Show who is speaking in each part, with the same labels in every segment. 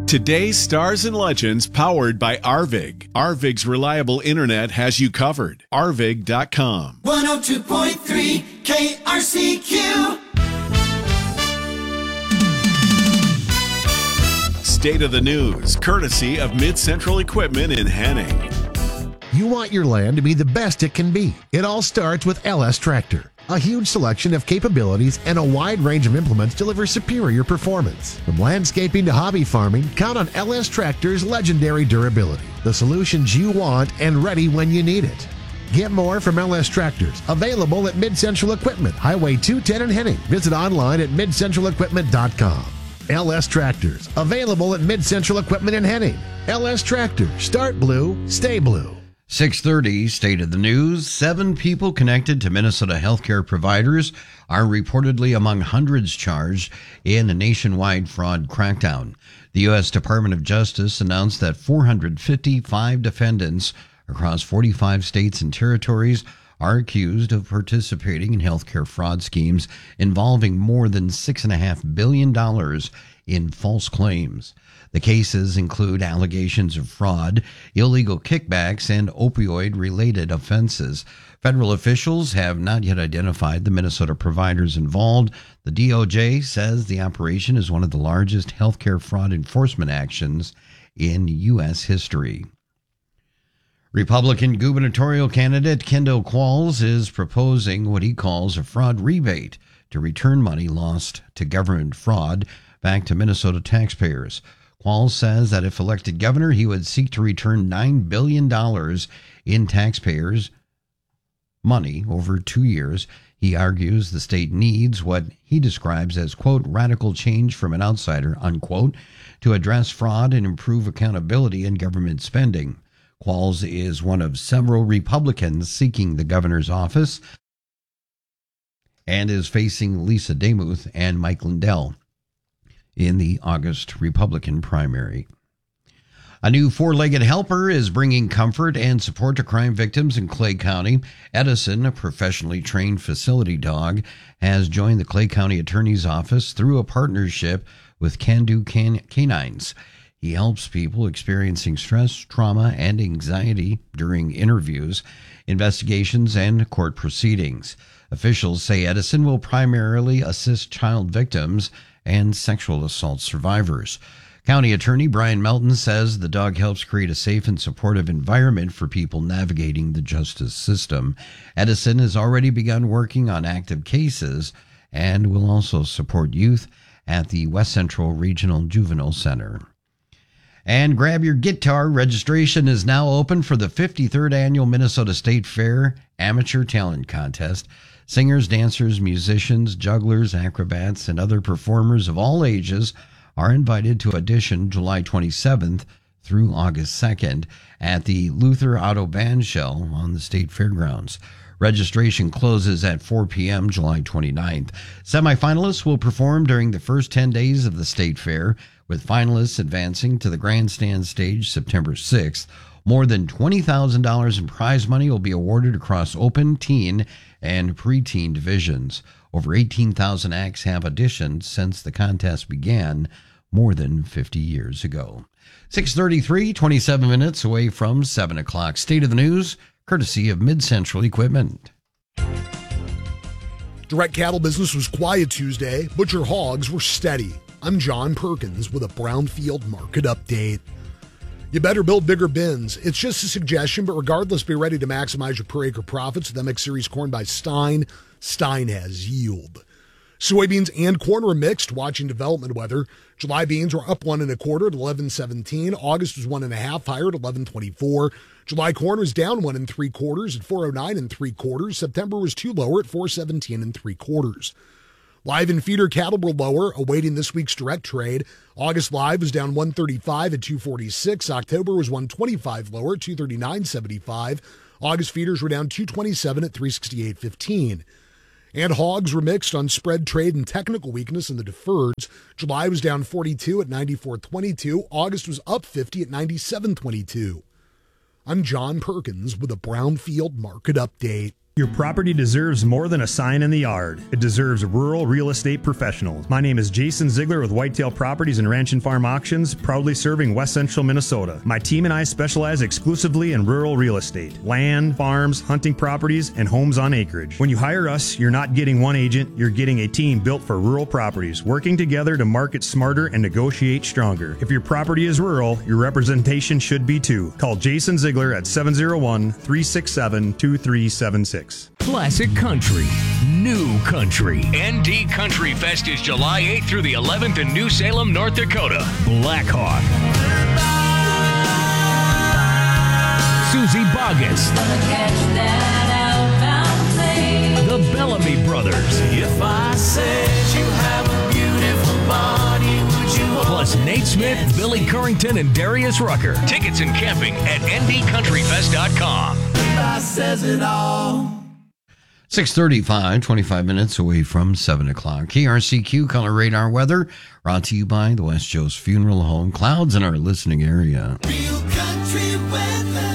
Speaker 1: Today's stars and legends powered by Arvig. Arvig's reliable internet has you covered. Arvig.com.
Speaker 2: 102.3 KRCQ.
Speaker 1: State of the news, courtesy of Mid-Central Equipment in Henning.
Speaker 3: You want your land to be the best it can be. It all starts with LS Tractor. A huge selection of capabilities and a wide range of implements deliver superior performance. From landscaping to hobby farming, count on LS Tractor's legendary durability. The solutions you want and ready when you need it. Get more from LS Tractors. Available at Mid-Central Equipment, Highway 210 in Henning. Visit online at midcentralequipment.com. LS Tractors. Available at Mid-Central Equipment in Henning. LS Tractors. Start blue, stay blue.
Speaker 4: 6:30, State of the News. 7 people connected to Minnesota healthcare providers are reportedly among hundreds charged in a nationwide fraud crackdown. The U.S. Department of Justice announced that 455 defendants across 45 states and territories are accused of participating in healthcare fraud schemes involving more than $6.5 billion in false claims. The cases include allegations of fraud, illegal kickbacks, and opioid-related offenses. Federal officials have not yet identified the Minnesota providers involved. The DOJ says the operation is one of the largest healthcare fraud enforcement actions in U.S. history. Republican gubernatorial candidate Kendall Qualls is proposing what he calls a fraud rebate to return money lost to government fraud back to Minnesota taxpayers. Qualls says that if elected governor, he would seek to return $9 billion in taxpayers' money over 2 years. He argues the state needs what he describes as, quote, radical change from an outsider, unquote, to address fraud and improve accountability in government spending. Qualls is one of several Republicans seeking the governor's office and is facing Lisa Demuth and Mike Lindell in the August Republican primary. A new four-legged helper is bringing comfort and support to crime victims in Clay County. Edison, a professionally trained facility dog, has joined the Clay County Attorney's Office through a partnership with Can Do Canines. He helps people experiencing stress, trauma, and anxiety during interviews, investigations, and court proceedings. Officials say Edison will primarily assist child victims and sexual assault survivors. County Attorney Brian Melton says the dog helps create a safe and supportive environment for people navigating the justice system. Edison has already begun working on active cases and will also support youth at the West Central Regional Juvenile Center. And grab your guitar. Registration is now open for the 53rd Annual Minnesota State Fair Amateur Talent Contest. Singers, dancers, musicians, jugglers, acrobats, and other performers of all ages are invited to audition July 27th through August 2nd at the Luther Auto Band Shell on the State Fairgrounds. Registration closes at 4 p.m. July 29th. Semifinalists will perform during the first 10 days of the State Fair, with finalists advancing to the grandstand stage September 6th. More than $20,000 in prize money will be awarded across open, teen, and preteen divisions. Over 18,000 acts have auditioned since the contest began more than 50 years ago. 6:33, 27 minutes away from 7 o'clock. State of the News, courtesy of Mid-Central Equipment.
Speaker 5: Direct cattle business was quiet Tuesday. Butcher hogs were steady. I'm John Perkins with a Brownfield market update. You better build bigger bins. It's just a suggestion, but regardless, be ready to maximize your per acre profits with MX Series corn by Stein. Stein has yield. Soybeans and corn were mixed, watching development weather. July beans were up 1 1/4 at 11.17. August was 1 1/2 higher at 11.24. July corn was down 1 3/4 at 4.09 3/4. September was 2 lower at 4.17 3/4. Live and feeder cattle were lower, awaiting this week's direct trade. August live was down 135 at 246. October was 125 lower at 239.75. August feeders were down 227 at 368.15. And hogs were mixed on spread trade and technical weakness in the deferreds. July was down 42 at 94.22. August was up 50 at 97.22. I'm John Perkins with a Brownfield market update.
Speaker 6: Your property deserves more than a sign in the yard. It deserves rural real estate professionals. My name is Jason Ziegler with Whitetail Properties and Ranch and Farm Auctions, proudly serving West Central Minnesota. My team and I specialize exclusively in rural real estate, land, farms, hunting properties, and homes on acreage. When you hire us, you're not getting one agent, you're getting a team built for rural properties, working together to market smarter and negotiate stronger. If your property is rural, your representation should be too. Call Jason Ziegler at 701-367-2376.
Speaker 7: Classic country, new country. ND Country Fest is July 8th through the 11th in New Salem, North Dakota. Blackhawk, Susie Boggess, the Bellamy Brothers. If I said you have a beautiful body, would you? Plus Nate Smith, Billy Currington, and Darius Rucker. Tickets and camping at ndcountryfest.com.
Speaker 2: That says it all.
Speaker 4: 6:35, 25 minutes away from 7 o'clock. KRCQ Color Radar Weather brought to you by the West Joe's Funeral Home. Clouds in our listening area.
Speaker 2: Real country weather.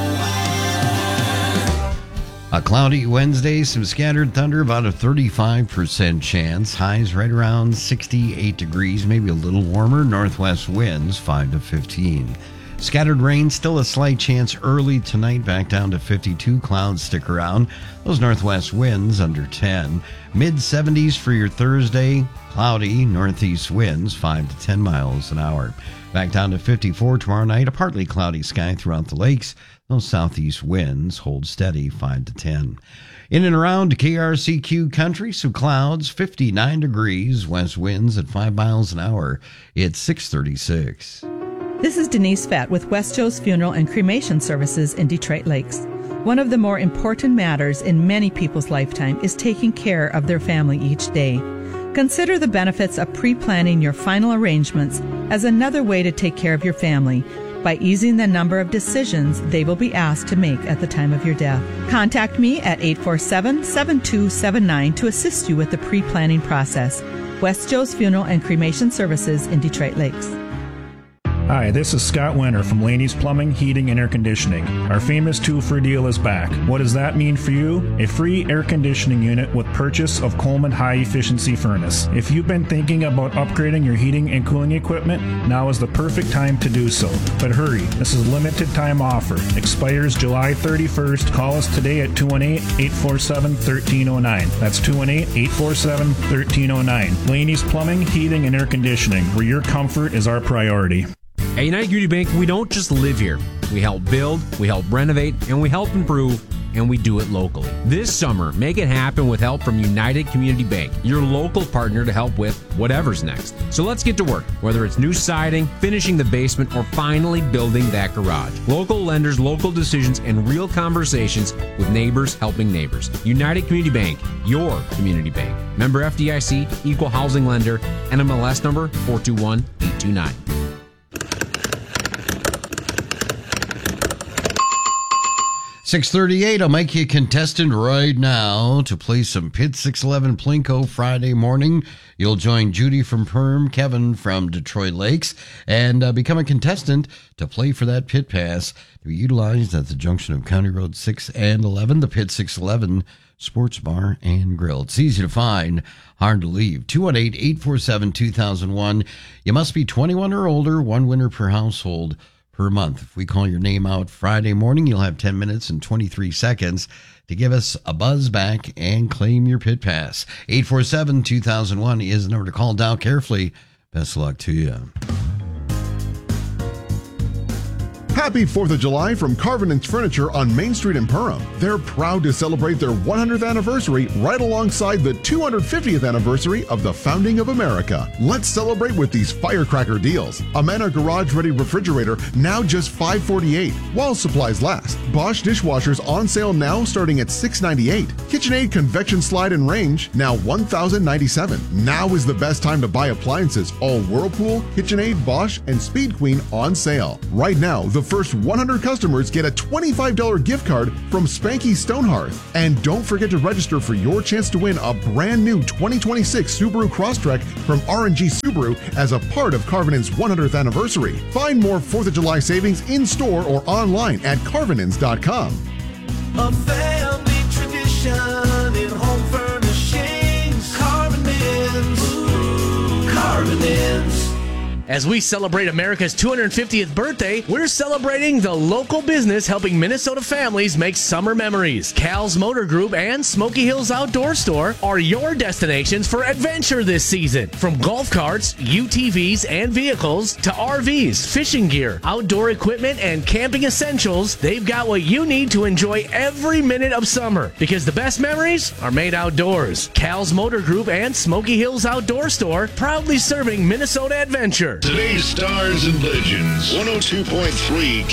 Speaker 4: A cloudy Wednesday, some scattered thunder, about a 35% chance. Highs right around 68 degrees, maybe a little warmer. Northwest winds 5 to 15. Scattered rain, still a slight chance early tonight, back down to 52. Clouds stick around. Those northwest winds under 10. Mid-70s for your Thursday. Cloudy, northeast winds 5 to 10 miles an hour. Back down to 54 tomorrow night. A partly cloudy sky throughout the lakes. Those southeast winds hold steady 5 to 10. In and around KRCQ country, some clouds, 59 degrees. West winds at 5 miles an hour. It's 6:36.
Speaker 8: This is Denise Fett with West Joe's Funeral and Cremation Services in Detroit Lakes. One of the more important matters in many people's lifetime is taking care of their family each day. Consider the benefits of pre-planning your final arrangements as another way to take care of your family by easing the number of decisions they will be asked to make at the time of your death. Contact me at 847-7279 to assist you with the pre-planning process. West Joe's Funeral and Cremation Services in Detroit Lakes.
Speaker 9: Hi, this is Scott Winter from Laney's Plumbing, Heating, and Air Conditioning. Our famous 2-for deal is back. What does that mean for you? A free air conditioning unit with purchase of Coleman High Efficiency Furnace. If you've been thinking about upgrading your heating and cooling equipment, now is the perfect time to do so. But hurry, this is a limited time offer. Expires July 31st. Call us today at 218-847-1309. That's 218-847-1309. Laney's Plumbing, Heating, and Air Conditioning, where your comfort is our priority.
Speaker 10: At United Community Bank, we don't just live here. We help build, we help renovate, and we help improve, and we do it locally. This summer, make it happen with help from United Community Bank, your local partner to help with whatever's next. So let's get to work, whether it's new siding, finishing the basement, or finally building that garage. Local lenders, local decisions, and real conversations with neighbors helping neighbors. United Community Bank, your community bank. Member FDIC, equal housing lender, NMLS number 421829.
Speaker 4: 6:38, I'll make you a contestant right now to play some Pit 611 Plinko Friday morning. You'll join Judy from Perm, Kevin from Detroit Lakes, and become a contestant to play for that pit pass to be utilized at the junction of County Road 6 and 11, the Pit 611 Sports Bar and Grill. It's easy to find, hard to leave. 218-847-2001. You must be 21 or older, one winner per household per month. If we call your name out Friday morning, you'll have 10 minutes and 23 seconds to give us a buzz back and claim your pit pass. 847-2001 is the number to call. Dial carefully. Best of luck to you.
Speaker 11: Happy 4th of July from Carvinen's Furniture on Main Street in Perham. They're proud to celebrate their 100th anniversary right alongside the 250th anniversary of the founding of America. Let's celebrate with these firecracker deals. A Manor garage-ready refrigerator now just $548 while supplies last. Bosch dishwashers on sale now starting at $698. KitchenAid convection slide and range now $1,097. Now is the best time to buy appliances. All Whirlpool, KitchenAid, Bosch, and Speed Queen on sale. Right now, the first 100 customers get a $25 gift card from Spanky Stonehearth. And don't forget to register for your chance to win a brand new 2026 Subaru Crosstrek from R&G Subaru as a part of Carvinen's 100th anniversary. Find more 4th of July savings in store or online at carvinens.com.
Speaker 2: A family tradition. innovation in home furnishings. Carbon ends. Carbon ends.
Speaker 12: As we celebrate America's 250th birthday, we're celebrating the local business helping Minnesota families make summer memories. Cal's Motor Group and Smoky Hills Outdoor Store are your destinations for adventure this season. From golf carts, UTVs, and vehicles to RVs, fishing gear, outdoor equipment, and camping essentials, they've got what you need to enjoy every minute of summer. Because the best memories are made outdoors. Cal's Motor Group and Smoky Hills Outdoor Store, proudly serving Minnesota adventure.
Speaker 13: Today's Stars and Legends, 102.3